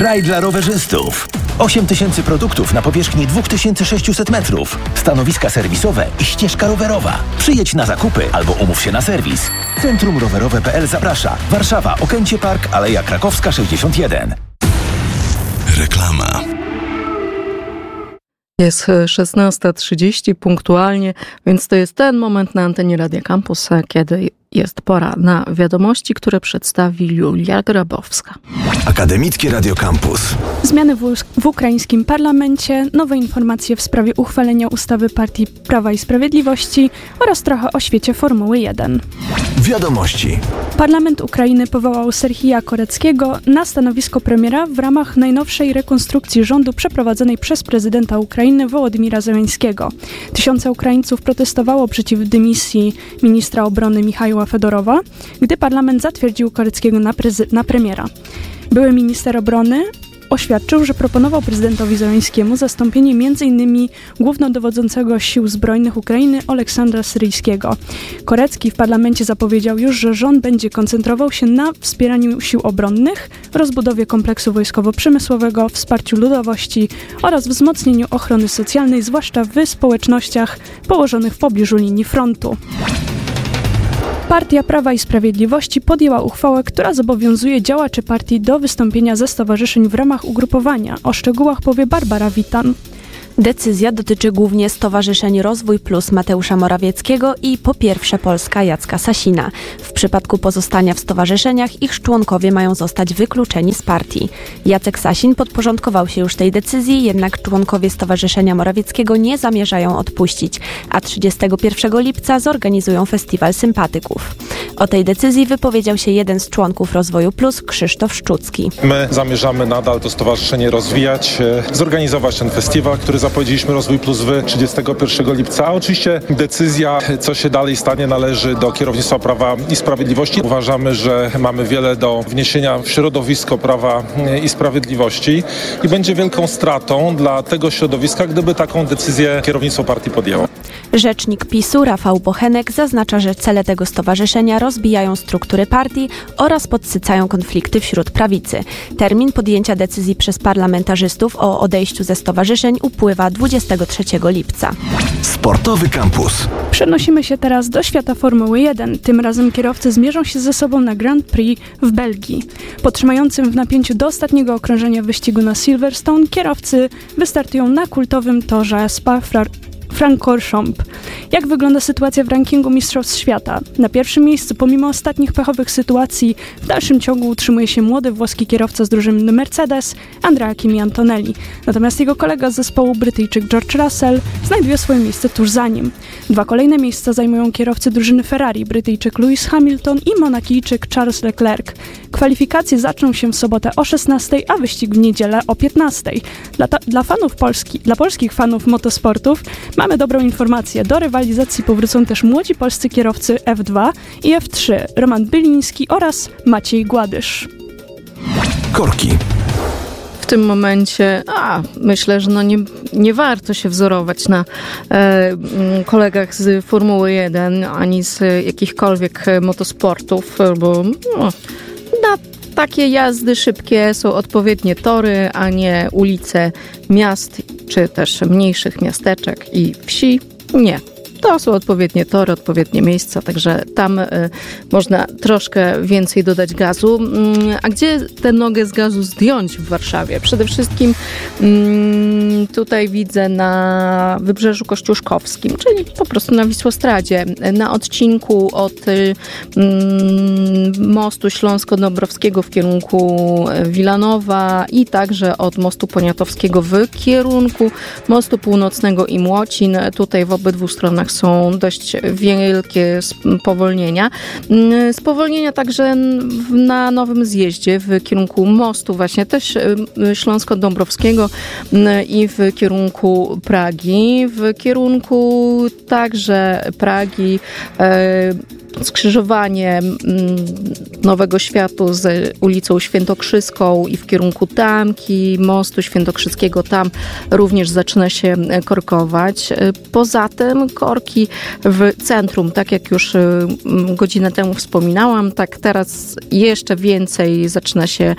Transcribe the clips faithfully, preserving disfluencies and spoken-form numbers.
Raj dla rowerzystów. osiem tysięcy produktów na powierzchni dwa tysiące sześćset metrów. Stanowiska serwisowe i ścieżka rowerowa. Przyjedź na zakupy albo umów się na serwis. Centrum Rowerowe kropka p l zaprasza. Warszawa, Okęcie Park, Aleja Krakowska sześćdziesiąt jeden. Reklama. Jest szesnasta trzydzieści punktualnie, więc to jest ten moment na antenie Radia Campus, kiedy jest pora na wiadomości, które przedstawi Julia Grabowska. Akademickie Radio Campus. Zmiany w, w ukraińskim parlamencie, nowe informacje w sprawie uchwalenia ustawy Partii Prawa i Sprawiedliwości oraz trochę o świecie Formuły jeden. Wiadomości. Parlament Ukrainy powołał Serhija Koreckiego na stanowisko premiera w ramach najnowszej rekonstrukcji rządu przeprowadzonej przez prezydenta Ukrainy Wołodymira Zełenskiego. Tysiące Ukraińców protestowało przeciw dymisji ministra obrony Michała Fedorowa, gdy parlament zatwierdził Koreckiego na, prezy- na premiera. Były minister obrony oświadczył, że proponował prezydentowi Zełenskiemu zastąpienie między innymi głównodowodzącego Sił Zbrojnych Ukrainy Oleksandra Syryjskiego. Korecki w parlamencie zapowiedział już, że rząd będzie koncentrował się na wspieraniu sił obronnych, rozbudowie kompleksu wojskowo-przemysłowego, wsparciu ludowości oraz wzmocnieniu ochrony socjalnej, zwłaszcza w społecznościach położonych w pobliżu linii frontu. Partia Prawa i Sprawiedliwości podjęła uchwałę, która zobowiązuje działaczy partii do wystąpienia ze stowarzyszeń w ramach ugrupowania. O szczegółach powie Barbara Witan. Decyzja dotyczy głównie stowarzyszeń Rozwój Plus Mateusza Morawieckiego i Po Pierwsze Polska Jacka Sasina. W przypadku pozostania w stowarzyszeniach ich członkowie mają zostać wykluczeni z partii. Jacek Sasin podporządkował się już tej decyzji, jednak członkowie Stowarzyszenia Morawieckiego nie zamierzają odpuścić, a trzydziestego pierwszego lipca zorganizują festiwal sympatyków. O tej decyzji wypowiedział się jeden z członków Rozwoju Plus, Krzysztof Szczucki. My zamierzamy nadal to stowarzyszenie rozwijać, zorganizować ten festiwal, który zapowiedzieliśmy Rozwój Plus w trzydziestego pierwszego lipca. A oczywiście decyzja, co się dalej stanie, należy do kierownictwa Prawa i Sprawiedliwości. Uważamy, że mamy wiele do wniesienia w środowisko Prawa i Sprawiedliwości i będzie wielką stratą dla tego środowiska, gdyby taką decyzję kierownictwo partii podjęło. Rzecznik PiSu Rafał Bochenek zaznacza, że cele tego stowarzyszenia rozbijają struktury partii oraz podsycają konflikty wśród prawicy. Termin podjęcia decyzji przez parlamentarzystów o odejściu ze stowarzyszeń upływa dwudziestego trzeciego lipca. Sportowy Campus. Przenosimy się teraz do świata Formuły jeden. Tym razem kierowcy zmierzą się ze sobą na Grand Prix w Belgii. Po trzymającym w napięciu do ostatniego okrążenia wyścigu na Silverstone kierowcy wystartują na kultowym torze Spa-Francorchamps. Jak wygląda sytuacja w rankingu Mistrzostw Świata? Na pierwszym miejscu, pomimo ostatnich pechowych sytuacji, w dalszym ciągu utrzymuje się młody włoski kierowca z drużyny Mercedes, Andrea Kimi Antonelli. Natomiast jego kolega z zespołu, Brytyjczyk George Russell, znajduje swoje miejsce tuż za nim. Dwa kolejne miejsca zajmują kierowcy drużyny Ferrari, Brytyjczyk Lewis Hamilton i Monakijczyk Charles Leclerc. Kwalifikacje zaczną się w sobotę o szesnastej, a wyścig w niedzielę o piętnastej. Dla, ta, dla fanów Polski, dla polskich fanów motosportów mamy dobrą informację. Do rywalizacji powrócą też młodzi polscy kierowcy F dwa i F trzy, Roman Byliński oraz Maciej Gładysz. Korki. W tym momencie, a myślę, że no nie, nie warto się wzorować na e, kolegach z Formuły jeden, ani z jakichkolwiek motosportów, bo no, na takie jazdy szybkie są odpowiednie tory, a nie ulice miast, czy też mniejszych miasteczek i wsi. Nie. To są odpowiednie tory, odpowiednie miejsca, także tam y, można troszkę więcej dodać gazu. Y, a gdzie tę nogę z gazu zdjąć w Warszawie? Przede wszystkim y, tutaj widzę na Wybrzeżu Kościuszkowskim, czyli po prostu na Wisłostradzie, na odcinku od y, y, mostu Śląsko-Dąbrowskiego w kierunku Wilanowa i także od mostu Poniatowskiego w kierunku mostu Północnego i Młocin. Tutaj w obydwu stronach są dość wielkie spowolnienia. Spowolnienia także na Nowym Zjeździe w kierunku mostu właśnie też Śląsko-Dąbrowskiego i w kierunku Pragi. W kierunku także Pragi skrzyżowanie Nowego Światu z ulicą Świętokrzyską i w kierunku Tamki, mostu Świętokrzyskiego, tam również zaczyna się korkować. Poza tym korki w centrum, tak jak już godzinę temu wspominałam, tak teraz jeszcze więcej zaczyna się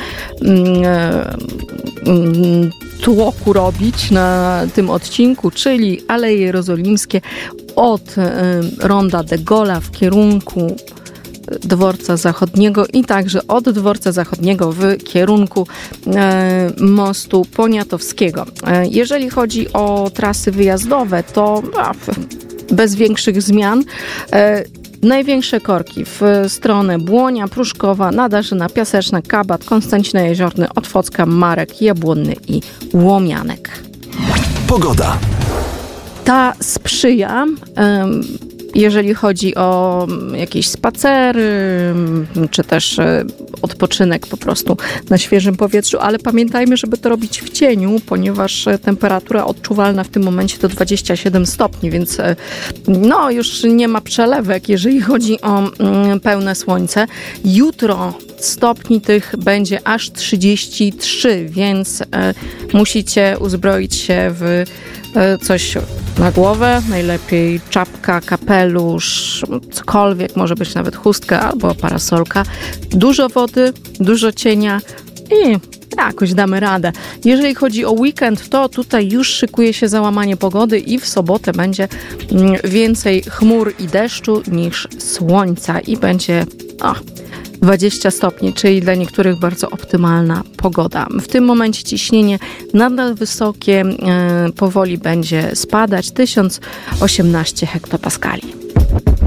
tłoku robić na tym odcinku, czyli Aleje Jerozolimskie od ronda de Gaulle'a w kierunku Dworca Zachodniego i także od Dworca Zachodniego w kierunku e, mostu Poniatowskiego. E, jeżeli chodzi o trasy wyjazdowe, to a, bez większych zmian. E, Największe korki w stronę Błonia, Pruszkowa, Nadarzyna, Piaseczna, Kabat, Konstancina Jeziorny, Otwocka, Marek, Jabłonny i Łomianek. Pogoda. Ta sprzyja, jeżeli chodzi o jakieś spacery, czy też odpoczynek po prostu na świeżym powietrzu, ale pamiętajmy, żeby to robić w cieniu, ponieważ temperatura odczuwalna w tym momencie to dwadzieścia siedem stopni, więc no już nie ma przelewek, jeżeli chodzi o pełne słońce. Jutro stopni tych będzie aż trzydzieści trzy, więc musicie uzbroić się w coś na głowę, najlepiej czapka, kapelusz, cokolwiek, może być nawet chustka albo parasolka. Dużo wody, dużo cienia i jakoś damy radę. Jeżeli chodzi o weekend, to tutaj już szykuje się załamanie pogody i w sobotę będzie więcej chmur i deszczu niż słońca i będzie o, dwadzieścia stopni, czyli dla niektórych bardzo optymalna pogoda. W tym momencie ciśnienie nadal wysokie, powoli będzie spadać, tysiąc osiemnaście hektopaskali.